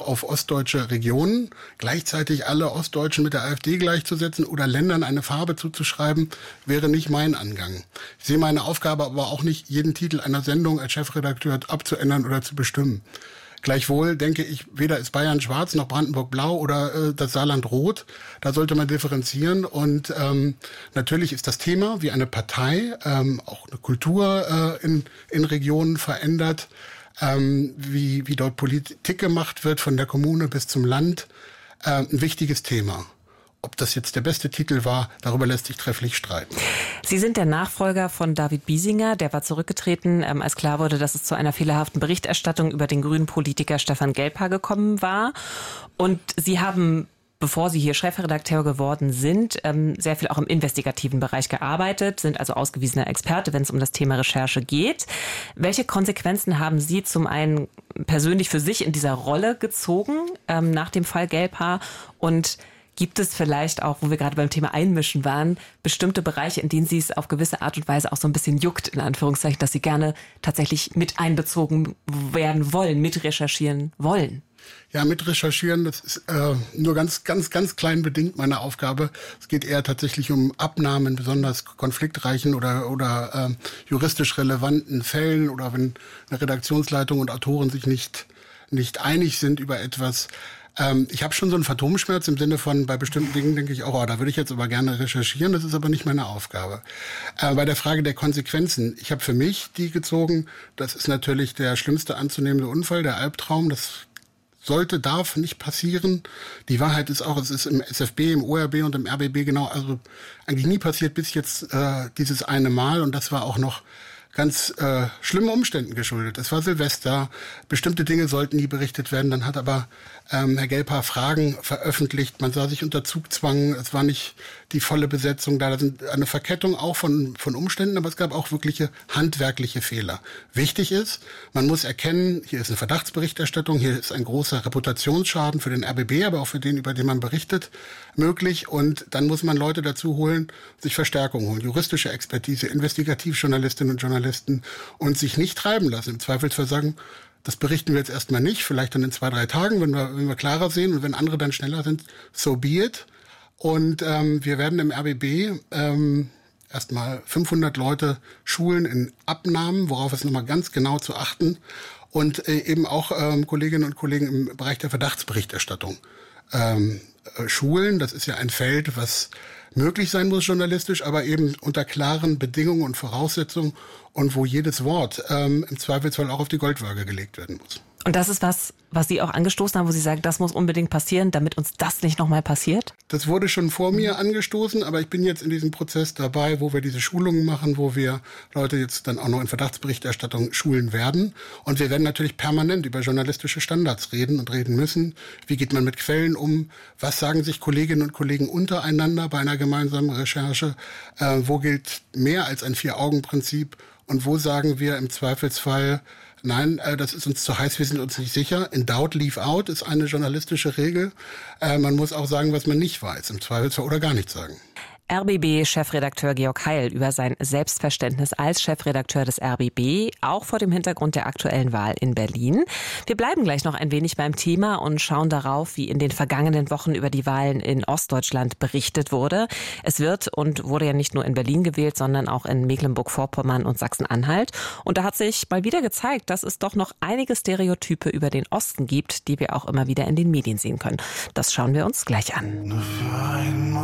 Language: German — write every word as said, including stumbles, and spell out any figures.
auf ostdeutsche Regionen. Gleichzeitig alle Ostdeutschen mit der AfD gleichzusetzen oder Ländern eine Farbe zuzuschreiben, wäre nicht mein Angang. Ich sehe meine Aufgabe aber auch nicht, jeden Titel einer Sendung als Chefredakteur abzuändern oder zu bestimmen. Gleichwohl denke ich, weder ist Bayern schwarz noch Brandenburg blau oder äh, das Saarland rot. Da sollte man differenzieren. Und ähm, natürlich ist das Thema, wie eine Partei ähm, auch eine Kultur äh, in, in Regionen verändert, ähm, wie, wie dort Politik gemacht wird, von der Kommune bis zum Land, äh, ein wichtiges Thema. Ob das jetzt der beste Titel war, darüber lässt sich trefflich streiten. Sie sind der Nachfolger von David Biesinger. Der war zurückgetreten, ähm, als klar wurde, dass es zu einer fehlerhaften Berichterstattung über den grünen Politiker Stefan Gelbhaar gekommen war. Und Sie haben, bevor Sie hier Chefredakteur geworden sind, ähm, sehr viel auch im investigativen Bereich gearbeitet, sind also ausgewiesener Experte, wenn es um das Thema Recherche geht. Welche Konsequenzen haben Sie zum einen persönlich für sich in dieser Rolle gezogen, ähm, nach dem Fall Gelbhaar, und gibt es vielleicht auch, wo wir gerade beim Thema Einmischen waren, bestimmte Bereiche, in denen Sie es auf gewisse Art und Weise auch so ein bisschen juckt, in Anführungszeichen, dass Sie gerne tatsächlich mit einbezogen werden wollen, mit recherchieren wollen? Ja, mit recherchieren, das ist äh, nur ganz, ganz, ganz klein bedingt meine Aufgabe. Es geht eher tatsächlich um Abnahmen in besonders konfliktreichen oder, oder äh, juristisch relevanten Fällen oder wenn eine Redaktionsleitung und Autoren sich nicht, nicht einig sind über etwas. Ähm, ich habe schon so einen Phantomschmerz im Sinne von, bei bestimmten Dingen denke ich auch, oh, da würde ich jetzt aber gerne recherchieren, das ist aber nicht meine Aufgabe. Äh, bei der Frage der Konsequenzen, ich habe für mich die gezogen, das ist natürlich der schlimmste anzunehmende Unfall, der Albtraum, das sollte, darf nicht passieren. Die Wahrheit ist auch, es ist im S F B, im O R B und im R B B genau, also eigentlich nie passiert bis jetzt äh, dieses eine Mal, und das war auch noch ganz äh, schlimmen Umständen geschuldet. Es war Silvester, bestimmte Dinge sollten nie berichtet werden. Dann hat aber ähm, Herr Gelbhaar Fragen veröffentlicht. Man sah sich unter Zugzwang. Es war nicht die volle Besetzung da. Da sind eine Verkettung auch von, von Umständen, aber es gab auch wirkliche handwerkliche Fehler. Wichtig ist, man muss erkennen, hier ist eine Verdachtsberichterstattung, hier ist ein großer Reputationsschaden für den R B B, aber auch für den, über den man berichtet, möglich. Und dann muss man Leute dazu holen, sich Verstärkung holen, juristische Expertise, Investigativjournalistinnen und Journalisten, und sich nicht treiben lassen. Im Zweifelsfall sagen, das berichten wir jetzt erstmal nicht, vielleicht dann in zwei, drei Tagen, wenn wir, wenn wir klarer sehen, und wenn andere dann schneller sind, so be it. Und ähm, wir werden im R B B ähm, erstmal fünfhundert Leute schulen in Abnahmen, worauf es nochmal ganz genau zu achten, und äh, eben auch ähm, Kolleginnen und Kollegen im Bereich der Verdachtsberichterstattung ähm, äh, schulen. Das ist ja ein Feld, was möglich sein muss journalistisch, aber eben unter klaren Bedingungen und Voraussetzungen, und wo jedes Wort ähm, im Zweifelsfall auch auf die Goldwaage gelegt werden muss. Und das ist was, was Sie auch angestoßen haben, wo Sie sagen, das muss unbedingt passieren, damit uns das nicht nochmal passiert? Das wurde schon vor mir angestoßen, aber ich bin jetzt in diesem Prozess dabei, wo wir diese Schulungen machen, wo wir Leute jetzt dann auch noch in Verdachtsberichterstattung schulen werden. Und wir werden natürlich permanent über journalistische Standards reden und reden müssen. Wie geht man mit Quellen um? Was sagen sich Kolleginnen und Kollegen untereinander bei einer gemeinsamen Recherche? Äh, wo gilt mehr als ein Vier-Augen-Prinzip? Und wo sagen wir im Zweifelsfall, nein, äh, das ist uns zu heiß, wir sind uns nicht sicher. In doubt, leave out ist eine journalistische Regel. Äh, man muss auch sagen, was man nicht weiß, im Zweifelsfall, oder gar nichts sagen. R B B-Chefredakteur Georg Heil über sein Selbstverständnis als Chefredakteur des R B B, auch vor dem Hintergrund der aktuellen Wahl in Berlin. Wir bleiben gleich noch ein wenig beim Thema und schauen darauf, wie in den vergangenen Wochen über die Wahlen in Ostdeutschland berichtet wurde. Es wird und wurde ja nicht nur in Berlin gewählt, sondern auch in Mecklenburg-Vorpommern und Sachsen-Anhalt. Und da hat sich mal wieder gezeigt, dass es doch noch einige Stereotype über den Osten gibt, die wir auch immer wieder in den Medien sehen können. Das schauen wir uns gleich an. Für einmal